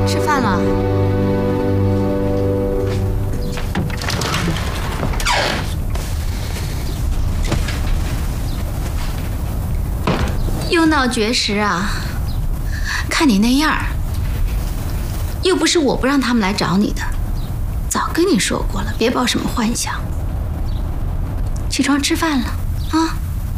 吃饭了。又闹绝食啊？看你那样儿，又不是我不让他们来找你的，早跟你说过了，别抱什么幻想。起床吃饭了啊！